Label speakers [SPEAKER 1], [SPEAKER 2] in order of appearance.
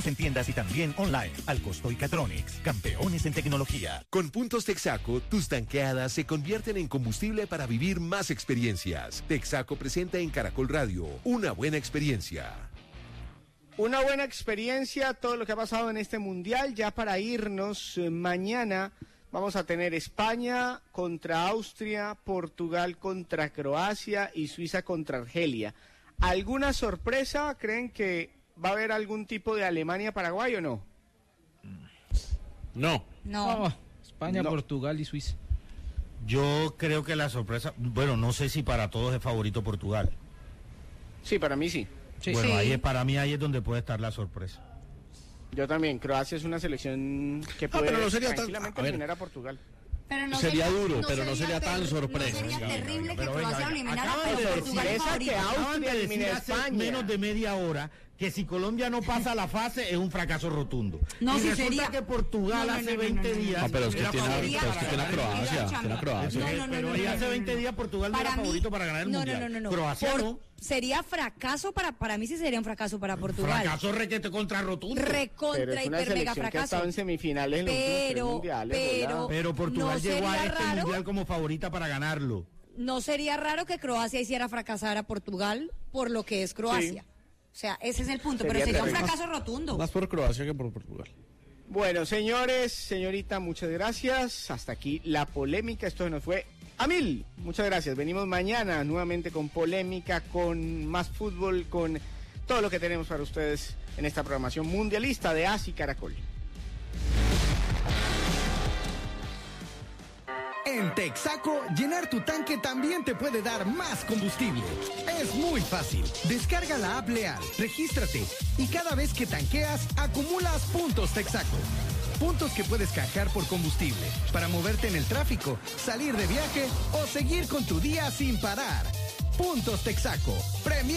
[SPEAKER 1] en tiendas y también online. Alcosto y Catronics, campeones en tecnología.
[SPEAKER 2] Con puntos Texaco, tus tanqueadas se convierten en combustible para vivir más experiencias. Texaco presenta en Caracol Radio una buena experiencia.
[SPEAKER 3] Una buena experiencia, todo lo que ha pasado en este mundial. Ya para irnos, mañana vamos a tener España contra Austria, Portugal contra Croacia y Suiza contra Argelia. ¿Alguna sorpresa? ¿Creen que va a haber algún tipo de Alemania-Paraguay o no?
[SPEAKER 4] No.
[SPEAKER 5] España,
[SPEAKER 3] No.
[SPEAKER 5] Portugal y Suiza.
[SPEAKER 6] Yo creo que la sorpresa, bueno, no sé si para todos es favorito Portugal.
[SPEAKER 3] Sí, para mí sí.
[SPEAKER 5] Sí.
[SPEAKER 6] Bueno,
[SPEAKER 7] Sí.
[SPEAKER 6] para mí ahí es donde puede estar la sorpresa.
[SPEAKER 3] Yo también. Croacia es una selección que puede
[SPEAKER 4] pero no sería tan-
[SPEAKER 3] tranquilamente
[SPEAKER 4] a ver.
[SPEAKER 3] eliminar a Portugal.
[SPEAKER 7] Pero no
[SPEAKER 4] Sería duro, pero no sería tan
[SPEAKER 7] No
[SPEAKER 4] sorpresa.
[SPEAKER 7] sería
[SPEAKER 4] Venga,
[SPEAKER 7] terrible que
[SPEAKER 6] Pero venga,
[SPEAKER 7] Croacia lo eliminara,
[SPEAKER 6] acaban
[SPEAKER 7] pero
[SPEAKER 6] de decir
[SPEAKER 7] Portugal es
[SPEAKER 3] esa
[SPEAKER 7] favorito.
[SPEAKER 3] que
[SPEAKER 6] Acaban
[SPEAKER 3] Austria
[SPEAKER 6] de
[SPEAKER 3] elimina
[SPEAKER 6] decir
[SPEAKER 3] a
[SPEAKER 6] hace
[SPEAKER 3] España.
[SPEAKER 6] menos de media hora que si Colombia no pasa la fase es un fracaso rotundo.
[SPEAKER 7] No,
[SPEAKER 6] y
[SPEAKER 7] si
[SPEAKER 6] resulta
[SPEAKER 7] sería-
[SPEAKER 6] que Portugal
[SPEAKER 7] No,
[SPEAKER 6] hace
[SPEAKER 7] no,
[SPEAKER 6] 20
[SPEAKER 7] no.
[SPEAKER 6] días
[SPEAKER 4] No, pero es que
[SPEAKER 6] era
[SPEAKER 4] tiene
[SPEAKER 6] favorito
[SPEAKER 4] a
[SPEAKER 6] para
[SPEAKER 4] Croacia,
[SPEAKER 6] ganar el Mundial.
[SPEAKER 4] tiene a Croacia.
[SPEAKER 6] Pero y hace 20 días Portugal no era
[SPEAKER 7] Para mí-
[SPEAKER 6] favorito para ganar el Mundial.
[SPEAKER 7] No.
[SPEAKER 6] Croacia no.
[SPEAKER 7] Sería fracaso para mí sí sería un fracaso para Portugal.
[SPEAKER 6] Fracaso requete contra rotundo.
[SPEAKER 3] Pero
[SPEAKER 7] Recontra
[SPEAKER 3] es una
[SPEAKER 7] hiper mega
[SPEAKER 3] selección que ha
[SPEAKER 7] fracaso.
[SPEAKER 3] estado en semifinales en los últimos tres mundiales. hola.
[SPEAKER 6] Pero Portugal
[SPEAKER 7] ¿No
[SPEAKER 6] llegó a
[SPEAKER 7] sería
[SPEAKER 6] este
[SPEAKER 7] raro?
[SPEAKER 6] Mundial como favorita para ganarlo.
[SPEAKER 7] No sería raro que Croacia hiciera fracasar a Portugal por lo que es Croacia.
[SPEAKER 3] Sí.
[SPEAKER 7] O sea, ese es el punto,
[SPEAKER 3] Sería
[SPEAKER 7] pero sería un
[SPEAKER 3] terrible.
[SPEAKER 7] fracaso rotundo.
[SPEAKER 4] Más por Croacia que por Portugal.
[SPEAKER 3] Bueno, señores, señorita, muchas gracias. Hasta aquí la polémica. Esto nos fue a 1000. Muchas gracias. Venimos mañana nuevamente con polémica, con más fútbol, con todo lo que tenemos para ustedes en esta programación mundialista de ASI Caracol.
[SPEAKER 8] En Texaco, llenar tu tanque también te puede dar más combustible. Es muy fácil. Descarga la app Leal, regístrate y cada vez que tanqueas, acumulas puntos Texaco. Puntos que puedes canjear por combustible para moverte en el tráfico, salir de viaje o seguir con tu día sin parar. Puntos Texaco. Premia